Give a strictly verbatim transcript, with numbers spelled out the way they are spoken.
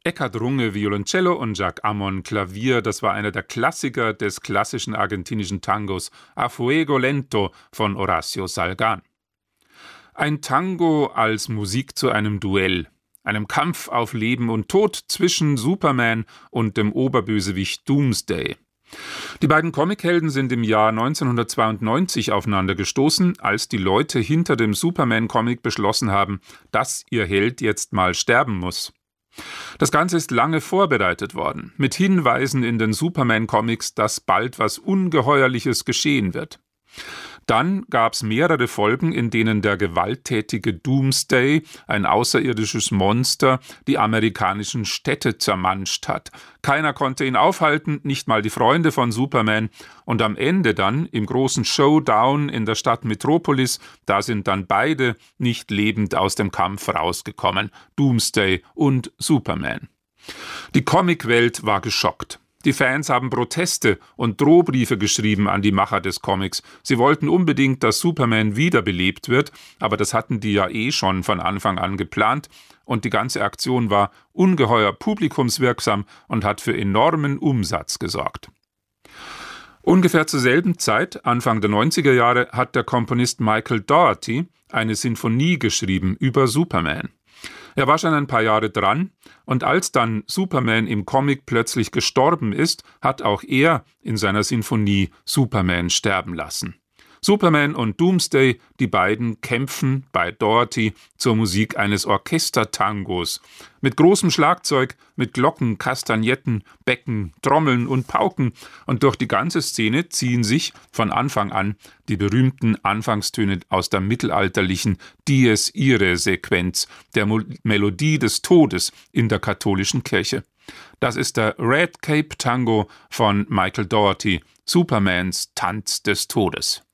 Eckhard Runge Violoncello und Jacques Ammon Klavier, das war einer der Klassiker des klassischen argentinischen Tangos A Fuego Lento von Horacio Salgán. Ein Tango als Musik zu einem Duell, einem Kampf auf Leben und Tod zwischen Superman und dem Oberbösewicht Doomsday. Die beiden Comichelden sind im Jahr neunzehnhundertzweiundneunzig aufeinander gestoßen, als die Leute hinter dem Superman-Comic beschlossen haben, dass ihr Held jetzt mal sterben muss. Das Ganze ist lange vorbereitet worden, mit Hinweisen in den Superman-Comics, dass bald was Ungeheuerliches geschehen wird. Dann gab es mehrere Folgen, in denen der gewalttätige Doomsday, ein außerirdisches Monster, die amerikanischen Städte zermanscht hat. Keiner konnte ihn aufhalten, nicht mal die Freunde von Superman. Und am Ende dann, im großen Showdown in der Stadt Metropolis, da sind dann beide nicht lebend aus dem Kampf rausgekommen, Doomsday und Superman. Die Comicwelt war geschockt. Die Fans haben Proteste und Drohbriefe geschrieben an die Macher des Comics. Sie wollten unbedingt, dass Superman wiederbelebt wird, aber das hatten die ja eh schon von Anfang an geplant. Und die ganze Aktion war ungeheuer publikumswirksam und hat für enormen Umsatz gesorgt. Ungefähr zur selben Zeit, Anfang der neunziger Jahre, hat der Komponist Michael Dougherty eine Sinfonie geschrieben über Superman. Er war schon ein paar Jahre dran, und als dann Superman im Comic plötzlich gestorben ist, hat auch er in seiner Sinfonie Superman sterben lassen. Superman und Doomsday, die beiden kämpfen bei Dougherty zur Musik eines Orchestertangos. Mit großem Schlagzeug, mit Glocken, Kastagnetten, Becken, Trommeln und Pauken. Und durch die ganze Szene ziehen sich von Anfang an die berühmten Anfangstöne aus der mittelalterlichen Dies Irae-Sequenz, der Mo- Melodie des Todes in der katholischen Kirche. Das ist der Red Cape Tango von Michael Dougherty, Supermans Tanz des Todes.